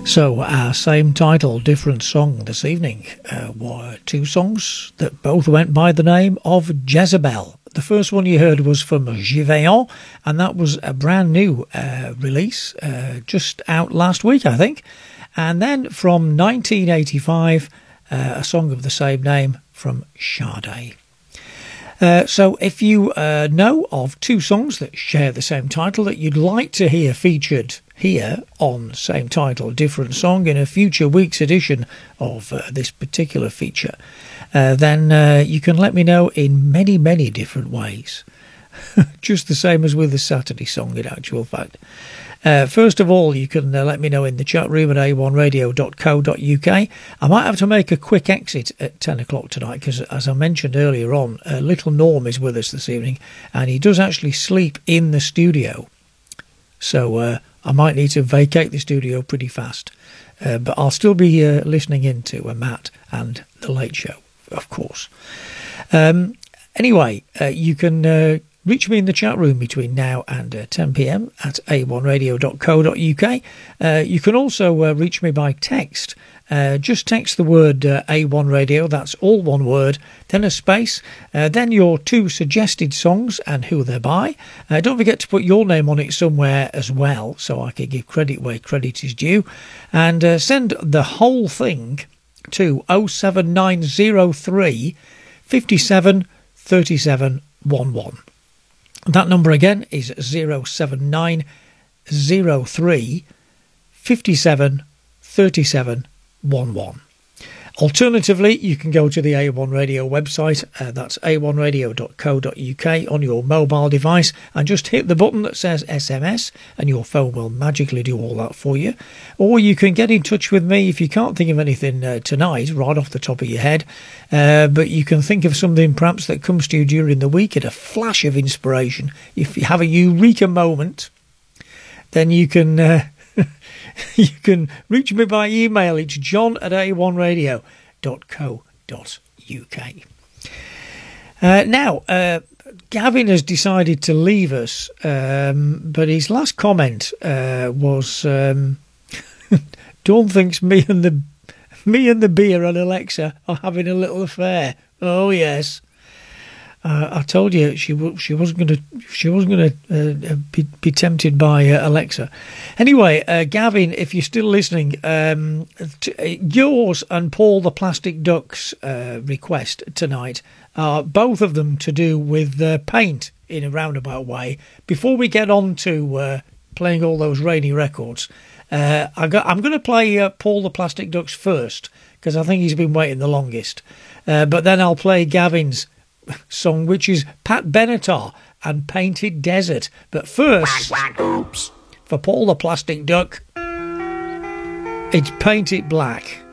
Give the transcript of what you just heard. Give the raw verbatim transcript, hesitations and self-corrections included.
So our same title, different song this evening uh, were two songs that both went by the name of Jezebel. The first one you heard was from Giveon, and that was a brand new uh, release, uh, just out last week, I think. And then from nineteen eighty-five, uh, a song of the same name from Sade. Uh, so if you uh, know of two songs that share the same title that you'd like to hear featured here on Same Title, Different Song in a future week's edition of uh, this particular feature, uh, then uh, you can let me know in many, many different ways. Just the same as with the Saturday song, in actual fact. Uh, first of all, you can uh, let me know in the chat room at a one radio dot co dot uk. I might have to make a quick exit at ten o'clock tonight because, as I mentioned earlier on, uh, little Norm is with us this evening, and he does actually sleep in the studio. So uh, I might need to vacate the studio pretty fast. Uh, but I'll still be uh, listening in to uh, Matt and The Late Show, of course. Um, anyway, uh, you can... Uh, Reach me in the chat room between now and uh, ten p.m. at a one radio dot co dot uk. Uh, you can also uh, reach me by text. Uh, just text the word uh, A one Radio, that's all one word, then a space, uh, then your two suggested songs and who they're by. Uh, don't forget to put your name on it somewhere as well, so I can give credit where credit is due. And uh, send the whole thing to oh seven nine oh three, five seven, three seven one one. That number again is oh seven nine oh three, five seven, three seven one one. Alternatively, you can go to the A one Radio website, uh, that's a one radio dot co dot uk on your mobile device, and just hit the button that says S M S and your phone will magically do all that for you. Or you can get in touch with me if you can't think of anything uh, tonight right off the top of your head, uh, but you can think of something perhaps that comes to you during the week at a flash of inspiration. If you have a eureka moment, then you can... Uh, You can reach me by email. It's john at a one radio dot co dot uk. Uh, now, uh, Gavin has decided to leave us, um, but his last comment uh, was, um, Dawn thinks me and the me and the beer and Alexa are having a little affair. Oh yes. Uh, I told you she w- she wasn't going to she wasn't going to uh, be, be tempted by uh, Alexa. Anyway, uh, Gavin, if you're still listening, um, t- yours and Paul the Plastic Duck's uh, request tonight are both of them to do with uh, paint in a roundabout way. Before we get on to uh, playing all those rainy records, uh, I got, I'm going to play uh, Paul the Plastic Duck's first because I think he's been waiting the longest. Uh, but then I'll play Gavin's song, which is Pat Benatar and Painted Desert. But first, quack, quack, oops. For Paul the Plastic Duck, it's Paint It Black.